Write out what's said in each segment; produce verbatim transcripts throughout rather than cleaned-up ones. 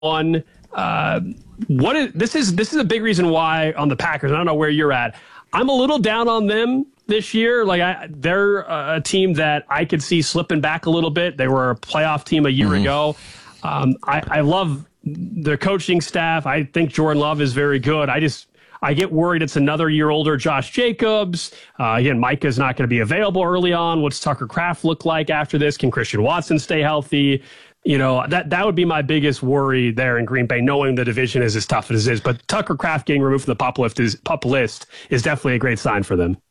one. Uh, what is this is this is a big reason why on the Packers. I don't know where you're at. I'm a little down on them this year. Like I, they're a team that I could see slipping back a little bit. They were a playoff team a year mm-hmm. ago. Um, I, I love their coaching staff. I think Jordan Love is very good. I just I get worried it's another year older Josh Jacobs. Uh, again, Micah's not going to be available early on. What's Tucker Kraft look like after this? Can Christian Watson stay healthy? You know, that that would be my biggest worry there in Green Bay, knowing the division is as tough as it is. But Tucker Kraft getting removed from the pup list is, pup list is definitely a great sign for them.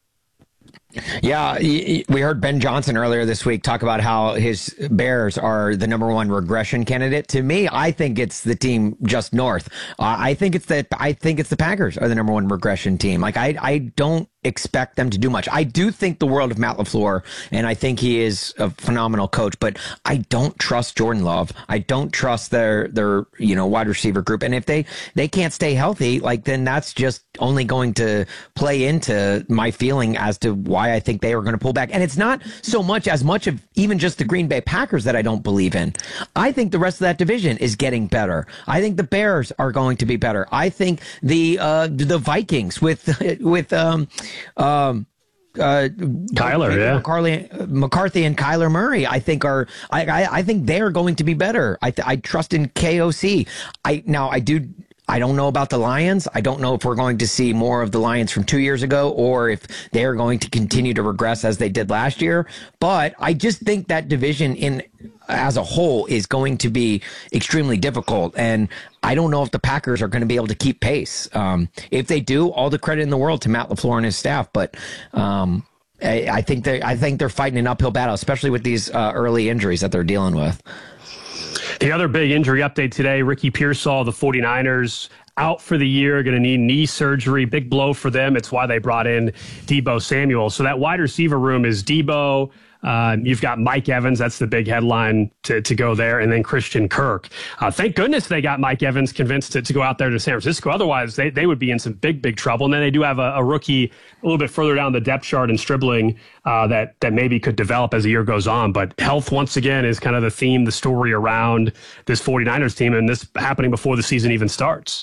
Yeah, we heard Ben Johnson earlier this week talk about how his Bears are the number one regression candidate. To me, I think it's the team just north. Uh, I think it's the I think it's the Packers are the number one regression team. Like I I don't expect them to do much. I do think the world of Matt LaFleur, and I think he is a phenomenal coach, but I don't trust Jordan Love. I don't trust their, their, you know, wide receiver group. And if they, they can't stay healthy, like, then that's just only going to play into my feeling as to why I think they are going to pull back. And it's not so much as much of even just the Green Bay Packers that I don't believe in. I think the rest of that division is getting better. I think the Bears are going to be better. I think the, uh, the Vikings with, with, um, Um, uh, Kyler, yeah, McCarthy, McCarthy and Kyler Murray, I think are, I, I, I think they are going to be better. I, th- I trust in K O C. I now I do. I don't know about the Lions. I don't know if we're going to see more of the Lions from two years ago or if they're going to continue to regress as they did last year. But I just think that division in as a whole is going to be extremely difficult. And I don't know if the Packers are going to be able to keep pace. Um, if they do, all the credit in the world to Matt LaFleur and his staff. But um, I, I think they I think they're fighting an uphill battle, especially with these uh, early injuries that they're dealing with. The other big injury update today, Ricky Pearsall, the 49ers, out for the year, going to need knee surgery. Big blow for them. It's why they brought in Deebo Samuel. So that wide receiver room is Deebo. Uh, you've got Mike Evans. That's the big headline to, to go there. And then Christian Kirk. Uh, thank goodness they got Mike Evans convinced to, to go out there to San Francisco. Otherwise, they, they would be in some big, big trouble. And then they do have a, a rookie a little bit further down the depth chart in Stribling uh, that, that maybe could develop as the year goes on. But health, once again, is kind of the theme, the story around this 49ers team, and this happening before the season even starts.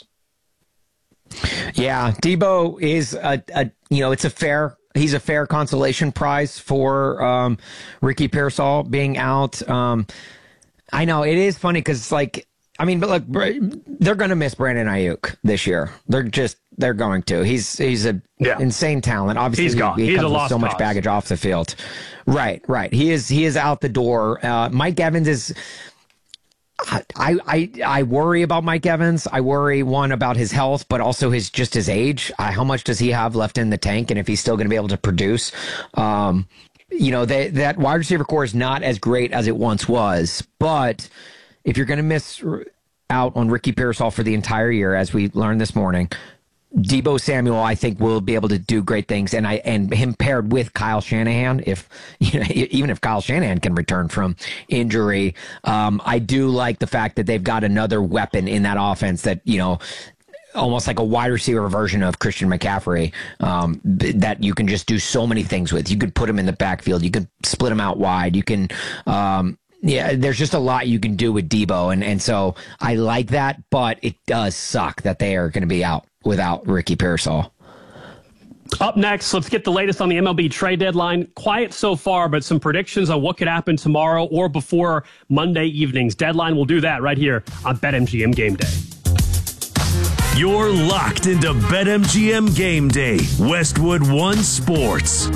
Yeah, Deebo is a, a you know, it's a fair He's a fair consolation prize for um, Ricky Pearsall being out. Um, I know it is funny because it's like, I mean, but look, they're going to miss Brandon Ayuk this year. They're just, they're going to. He's he's a yeah. insane talent. Obviously, he's gone. he, he he's comes a with lost so cause. much baggage off the field. Right, right. He is he is out the door. Uh, Mike Evans is. I, I I worry about Mike Evans. I worry, one, about his health, but also his just his age. Uh, how much does he have left in the tank, and if he's still going to be able to produce? Um, you know, they, that wide receiver core is not as great as it once was. But if you're going to miss out on Ricky Pearsall for the entire year, as we learned this morning, Deebo Samuel, I think, will be able to do great things, and I and him paired with Kyle Shanahan, if you know, even if Kyle Shanahan can return from injury, um, I do like the fact that they've got another weapon in that offense that, you know, almost like a wide receiver version of Christian McCaffrey, um, that you can just do so many things with. You could put him in the backfield, you could split him out wide, you can. Um, Yeah, there's just a lot you can do with Deebo, and, and so I like that, but it does suck that they are going to be out without Ricky Pearsall. Up next, let's get the latest on the M L B trade deadline. Quiet so far, but some predictions on what could happen tomorrow or before Monday evening's deadline. We'll do that right here on BetMGM Game Day. You're locked into BetMGM Game Day, Westwood One Sports.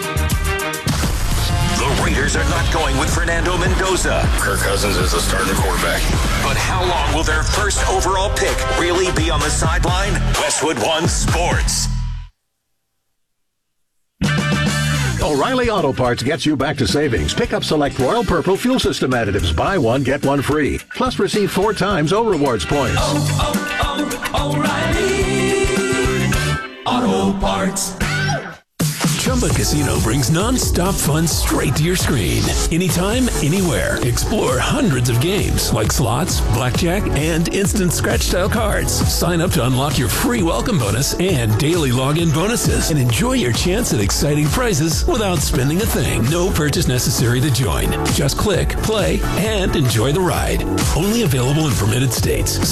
The Raiders are not going with Fernando Mendoza. Kirk Cousins is the starting quarterback. But how long will their first overall pick really be on the sideline? Westwood One Sports. O'Reilly Auto Parts gets you back to savings. Pick up select Royal Purple fuel system additives. Buy one, get one free. Plus receive four times O Rewards points. Oh, oh, oh, O'Reilly Auto Parts. Chumba Casino brings non-stop fun straight to your screen. Anytime, anywhere. Explore hundreds of games like slots, blackjack, and instant scratch-style cards. Sign up to unlock your free welcome bonus and daily login bonuses, and enjoy your chance at exciting prizes without spending a thing. No purchase necessary to join. Just click, play, and enjoy the ride. Only available in permitted states.